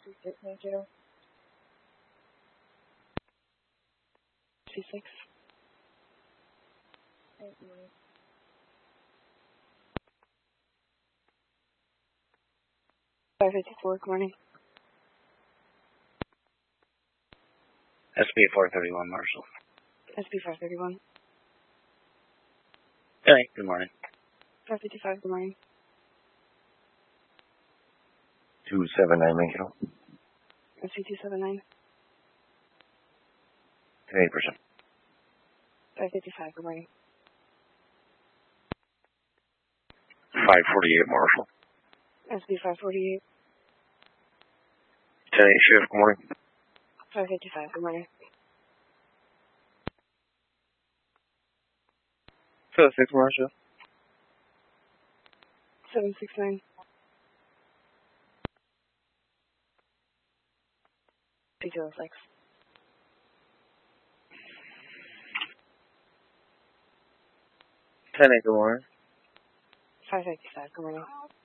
Thank you. C6. 554, good morning. SB 431, Marshall. SB 531. Hey, good morning. 555, good morning. 279 Lincoln. SB 279. 10%. 555, good morning. 548 Marshall. SB 548. 10-8 shift, good morning. 555, good morning. 6 Marshall. 769. 206. 10-8, good morning. 555, good morning.